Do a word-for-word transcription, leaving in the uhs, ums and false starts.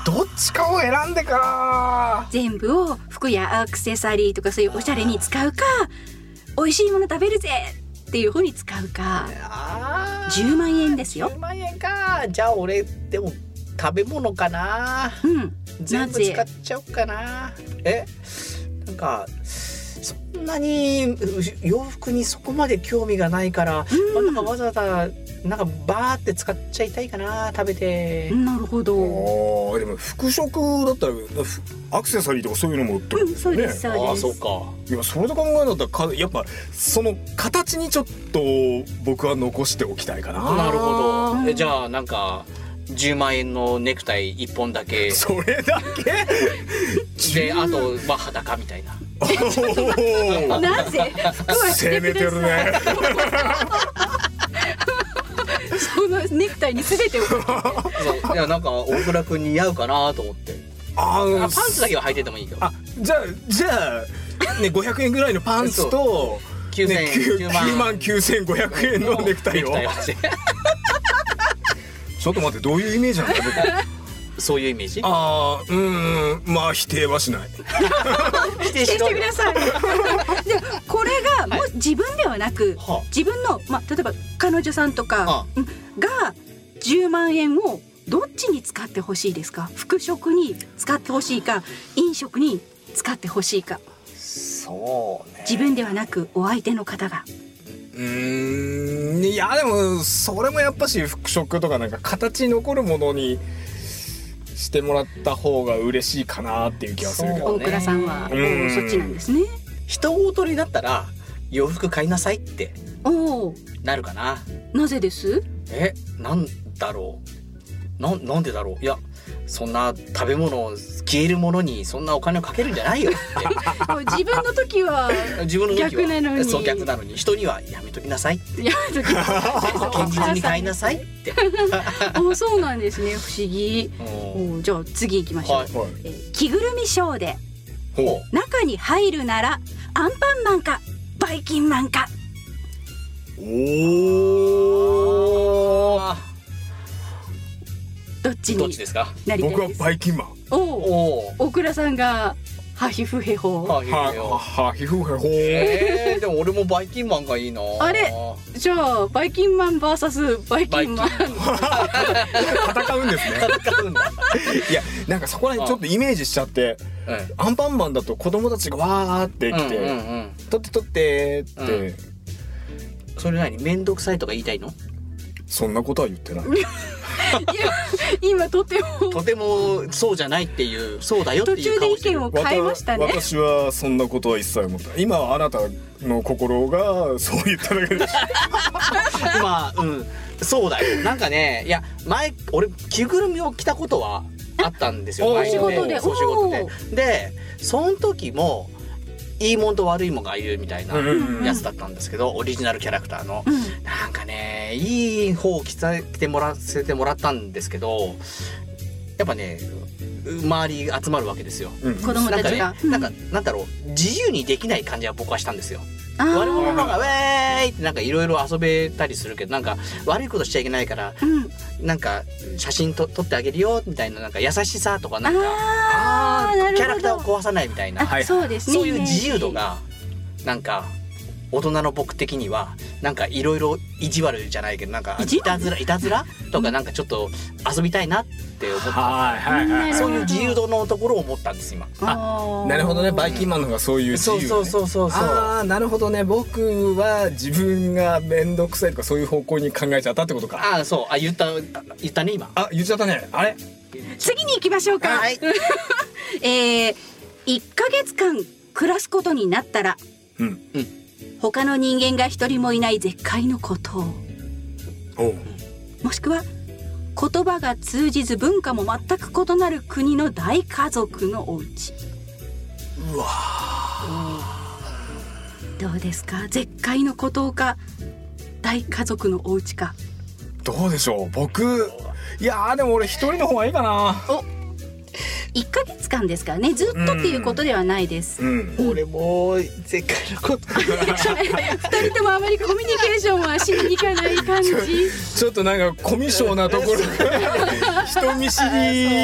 どっちかを選んでか。 全部を服やアクセサリーとかそういうおしゃれに使うか、美味しいもの食べるぜっていう方に使うか。 あじゅうまんえんですよ。 じゅうまんえんか。じゃあ俺でも食べ物かな。 うん全部使っちゃおうかな。えなんかそんなに洋服にそこまで興味がないから、うん、なんかわざわざなんかバーって使っちゃいたいかな、食べて。 なるほど。 あでも服飾だったらアクセサリーとかそういうのも売ってるんですよね、うん、そうですそうです。 あそうか。 いやそれで考えたらかやっぱその形にちょっと僕は残しておきたいかな。 なるほど。えじゃあなんかじゅうまんえんのネクタイいっぽんだけ。 それだけであとまあ裸みたいな。 なぜ服はしてください。攻めてるねそのネクタイに全てをそういやなんか大倉くんに似合うかなと思って。ああパンツだけは履いててもいいけど。 あじゃあじゃあねごひゃくえんぐらいのパンツときゅうまんきゅうせんごひゃくえんのネクタイをちょっと待って、どういうイメージなんだ僕そういうイメージ。 あーうーんまあ否定はしない否定してくださいでこれがもう自分ではなく、はい、自分の、まあ、例えば彼女さんとかがじゅうまんえんをどっちに使ってほしいですか。服飾に使ってほしいか、飲食に使ってほしいか。 そうね。 自分ではなくお相手の方が。 うーんいやでもそれもやっぱし服飾とかなんか形に残るものにしてもらった方が嬉しいかなっていう気がするけどね。 大倉さんはそっちなんですね。 人事になったら洋服買いなさいってなるかな。 なぜです？ えなんだろうな、なんでだろう。いやそんな食べ物消えるものにそんなお金をかけるんじゃないよって自分の時は自分の時は逆なのにそう逆なのに人にはやめときなさいってやめときなさい堅実に買いなさいってあそうなんですね。不思議。おじゃあ次行きましょう、はいえー、着ぐるみショーで中に入るならアンパンマンかバイキンマンか。 おーどっちにどっちですか。 なりたいです。 僕はバイキンマン。 おお大倉さんがハヒフヘホハヒフヘホハヒフヘホ、 えー、でも俺もバイキンマンがいいな。 あれじゃあバイキンマン ブイエス バイキンマン戦うんですね。 戦うんだいやなんかそこら辺ちょっとイメージしちゃって、うん、アンパンマンだと子供たちがわーって来て、うんうんうん、取って取ってって、うん、 それ何めんどくさいとか言いたいの。 そんなことは言ってないいや今とてもとてもそうじゃないっていうそうだよっていう顔してる。 途中で意見を変えましたね。 私はそんなことは一切思ってない。今はあなたの心がそう言っただけですまあうんそうだよ。なんかねいや前俺着ぐるみを着たことはあったんですよ。 お仕事でそう仕事ででその時もいいもんと悪いもんがいるみたいなやつだったんですけど、オリジナルキャラクターの、うん、なんかねいい方を着させてもらせてもらったんですけどやっぱね周り集まるわけですよ、 うん、子供たちがなんかね、なんかなんだろう自由にできない感じは僕はしたんですよ。悪者の方がウェーイってなんかいろいろ遊べたりするけどなんか悪いことしちゃいけないから、うん、なんか写真と撮ってあげるよみたいななんか優しさとかなんかああキャラクターを壊さないみたいな、 はい、そうですね。 そういう自由度がなんか大人の僕的にはなんかいろいろ意地悪じゃないけどなんかいたずらいたずらとかなんかちょっと遊びたいなって思った、はいはいはい、そういう自由度のところを思ったんです今。 あなるほどね。バイキンマンの方がそういう自由、ね、 そうそうそうそうそう。 あなるほどね。僕は自分が面倒くさいとかそういう方向に考えちゃったってことか。 あそうあ言った言ったね今。 あ言っちゃったね。あれ次に行きましょうか。はいえー、いっかげつかん暮らすことになったら、うんうん、他の人間が一人もいない絶海の孤島、おもしくは言葉が通じず文化も全く異なる国の大家族のお家。 うわどうですか。絶海の孤島か大家族のお家か。 どうでしょう。僕いやーでも俺一人の方がいいかな。 おいっかげつかんですからね。ずっとっていうことではないです、 うんうん、俺も絶海のことふたりともあまりコミュニケーションはしに行かない感じちょっとなんかコミュ障なところが人見知り